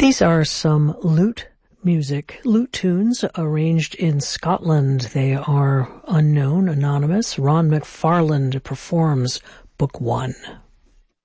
These are some lute tunes arranged in Scotland. They are unknown, anonymous. Ron McFarland performs Book 1.